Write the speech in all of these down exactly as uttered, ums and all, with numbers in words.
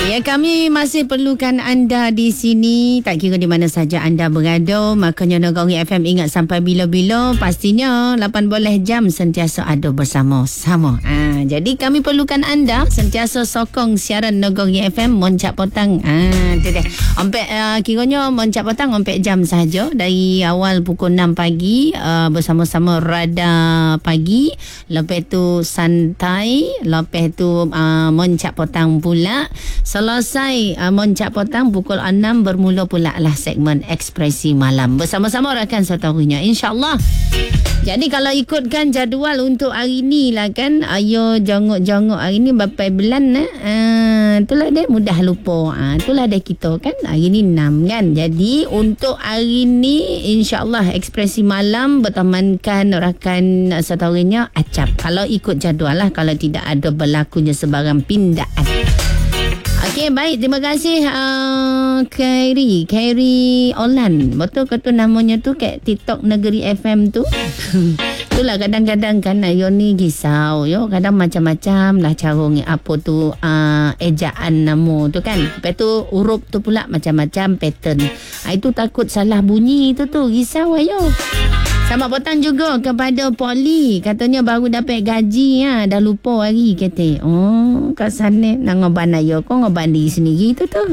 Ya, kami masih perlukan anda di sini. Tak kira di mana saja anda berada. Makanya Negeri F M ingat sampai bila-bila. Pastinya lapan belas jam sentiasa ada bersama-sama. Ha, jadi kami perlukan anda sentiasa sokong siaran Negeri F M Moncak Petang. Ha, tu dia. Ompek, uh, kiranya Moncak Petang ompek jam saja. Dari awal pukul enam pagi uh, bersama-sama Rada Pagi. Lepas tu Santai. Lepas tu uh, Moncak Petang pula. Selesai uh, Moncak Petang pukul enam bermula pula lah segmen Ekspresi Malam bersama-sama rakan setahunya, insyaAllah. Jadi kalau ikutkan jadual untuk hari ni lah kan, ayo jongok-jongok hari ni berapa bulan eh? Uh, itulah dia mudah lupa. Uh, itulah dia kita kan hari ni enam kan. Jadi untuk hari ni insyaAllah Ekspresi Malam bertemankan rakan setahunya Acap. Kalau ikut jadual lah, kalau tidak ada berlakunya sebarang pindaan. Okey, baik. Terima kasih uh, Khairi. Khairi Olan. Betul ke tu namanya tu kat TikTok Negeri F M tu? Itulah kadang-kadang kan ayo ni risau. Yo, kadang macam-macam lah cara ni apa tu uh, ejaan nama tu kan. Lepas tu huruf tu pula macam-macam pattern. Ha, itu takut salah bunyi tu tu. Risau ayo. Selamat petang juga kepada Poli. Katanya baru dapat gaji ya. Dah lupa hari kata. Oh, kat sana nak ngoban ayo. Kau ngoban diri sendiri tu tu.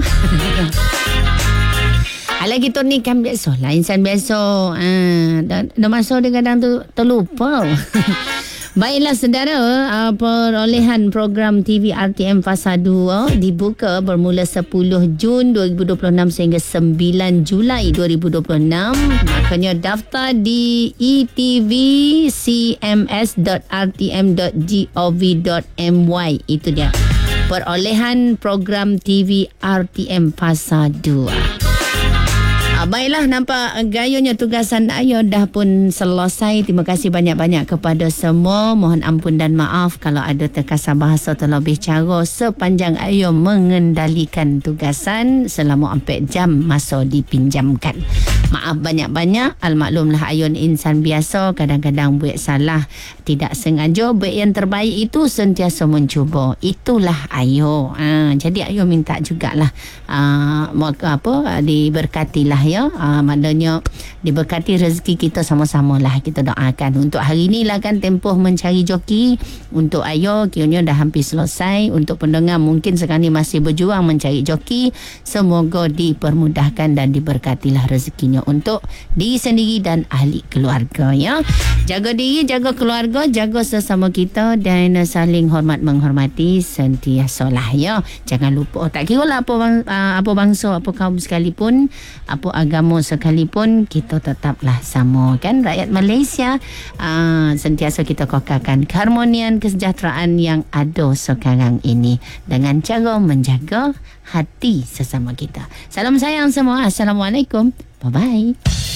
Alah kita ni kan biasa lah. Insan biasa. Ha, dah, dah masa dia kadang tu terlupa. Baiklah saudara, uh, perolehan program T V R T M Fasa dua dibuka bermula sepuluh Jun dua ribu dua puluh enam sehingga sembilan Julai dua ribu dua puluh enam. Makanya daftar di e t v c m s dot r t m dot gov dot m y. Itu dia perolehan program T V R T M Fasa dua. Baiklah, nampak gayanya tugasan ayo dah pun selesai. Terima kasih banyak-banyak kepada semua. Mohon ampun dan maaf kalau ada terkasar bahasa terlebih cara sepanjang ayo mengendalikan tugasan selama empat jam masa dipinjamkan. Maaf banyak-banyak. Almaklumlah ayo insan biasa, kadang-kadang buat salah tidak sengaja. Buat yang terbaik itu sentiasa mencuba. Itulah ayo. Ha, jadi ayo minta jugalah uh, apa diberkatilah ya. Uh, maknanya diberkati rezeki kita sama-sama lah kita doakan. Untuk hari ni lah kan tempoh mencari joki. Untuk ayo kiranya dah hampir selesai. Untuk pendengar mungkin sekarang ni masih berjuang mencari joki. Semoga dipermudahkan dan diberkatilah rezekinya untuk diri sendiri dan ahli keluarga ya. Jaga diri, jaga keluarga, jaga sesama kita dan saling hormat menghormati sentiasa lah ya. Jangan lupa, tak kira lah apa, bang, apa bangsa, apa kaum sekalipun, apa agama sekalipun, kita tetaplah sama kan. Rakyat Malaysia uh, sentiasa kita kokarkan keharmonian, kesejahteraan yang ada sekarang ini dengan cara menjaga hati sesama kita. Salam sayang semua. Assalamualaikum. Bye-bye.